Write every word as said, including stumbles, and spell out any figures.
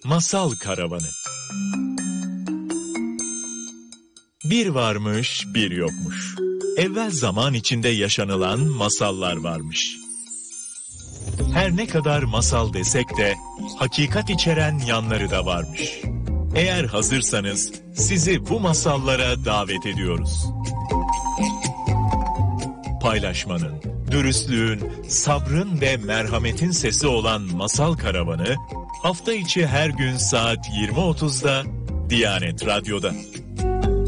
Masal Karavanı. Bir varmış, bir yokmuş. Evvel zaman içinde yaşanılan masallar varmış. Her ne kadar masal desek de hakikat içeren yanları da varmış. Eğer hazırsanız sizi bu masallara davet ediyoruz. Paylaşmanın, dürüstlüğün, sabrın ve merhametin sesi olan Masal Karavanı hafta içi her gün saat yirmi otuzda Diyanet Radyo'da.